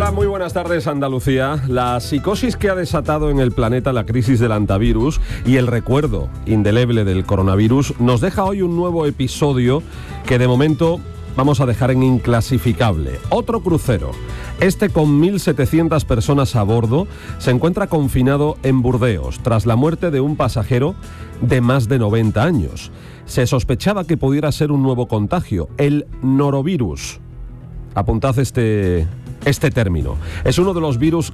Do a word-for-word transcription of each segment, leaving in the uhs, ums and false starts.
Hola, muy buenas tardes, Andalucía. La psicosis que ha desatado en el planeta la crisis del antivirus y el recuerdo indeleble del coronavirus nos deja hoy un nuevo episodio que de momento vamos a dejar en inclasificable. Otro crucero, este con mil setecientas personas a bordo, se encuentra confinado en Burdeos tras la muerte de un pasajero de más de noventa años. Se sospechaba que pudiera ser un nuevo contagio, el norovirus. Apuntad este... Este término es uno de los virus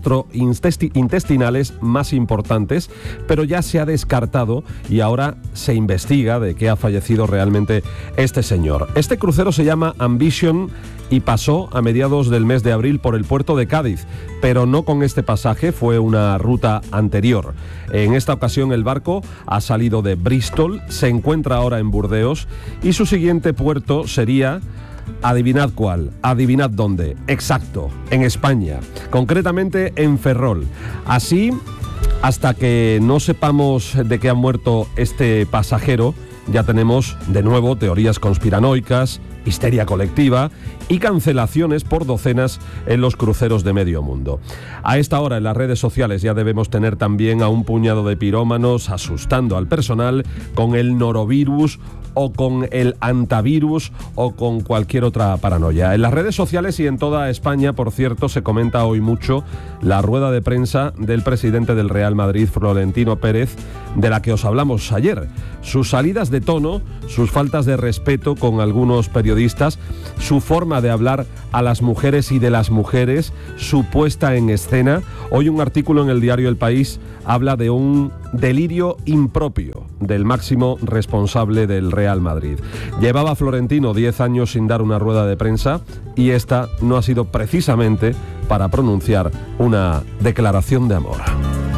gastrointestinales más importantes, pero ya se ha descartado y ahora se investiga de qué ha fallecido realmente este señor. Este crucero se llama Ambition y pasó a mediados del mes de abril por el puerto de Cádiz, pero no con este pasaje, fue una ruta anterior. En esta ocasión el barco ha salido de Bristol, se encuentra ahora en Burdeos y su siguiente puerto sería... Adivinad cuál, adivinad dónde, exacto, en España, concretamente en Ferrol. Así, hasta que no sepamos de qué ha muerto este pasajero, ya tenemos de nuevo teorías conspiranoicas, histeria colectiva y cancelaciones por docenas en los cruceros de medio mundo. A esta hora en las redes sociales ya debemos tener también a un puñado de pirómanos asustando al personal con el norovirus o con el antivirus o con cualquier otra paranoia. En las redes sociales y en toda España, por cierto, se comenta hoy mucho la rueda de prensa del presidente del Real Madrid, Florentino Pérez, de la que os hablamos ayer. Sus salidas de tono, sus faltas de respeto con algunos periodistas, su forma de hablar a las mujeres y de las mujeres, su puesta en escena. Hoy un artículo en el diario El País habla de un delirio impropio del máximo responsable del Real Madrid. Llevaba Florentino diez años sin dar una rueda de prensa y esta no ha sido precisamente para pronunciar una declaración de amor.